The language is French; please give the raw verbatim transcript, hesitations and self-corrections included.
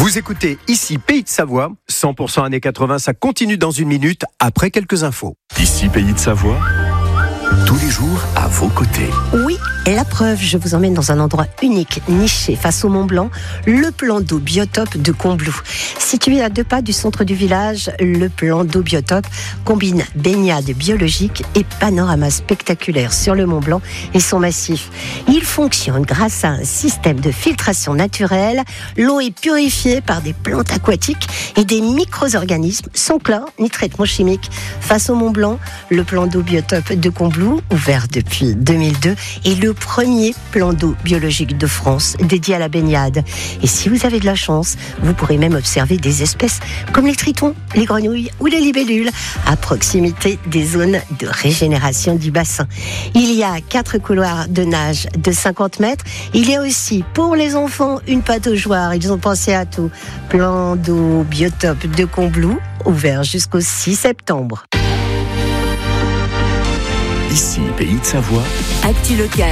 Vous écoutez ici Pays de Savoie, cent pour cent années quatre-vingts, ça continue dans une minute après quelques infos. Ici Pays de Savoie, tous les jours à vos côtés. Oui, la preuve, je vous emmène dans un endroit unique, niché face au Mont Blanc, le plan d'eau biotope de Combloux. Situé à deux pas du centre du village, le plan d'eau biotope combine baignade biologique et panorama spectaculaire sur le Mont Blanc et son massif. Il fonctionne grâce à un système de filtration naturelle. L'eau est purifiée par des plantes aquatiques et des micro-organismes sans chlore ni traitement chimique. Face au Mont Blanc, le plan d'eau biotope de Combloux, ouvert depuis deux mille deux, est le premier plan d'eau biologique de France dédié à la baignade. Et si vous avez de la chance, vous pourrez même observer des espèces comme les tritons, les grenouilles ou les libellules à proximité des zones de régénération du bassin. Il y a quatre couloirs de nage de cinquante mètres. Il y a aussi pour les enfants une pataugeoire. Ils ont pensé à tout. Plan d'eau biotope de Combloux, ouvert jusqu'au six septembre. Ici Pays de Savoie. Actu local.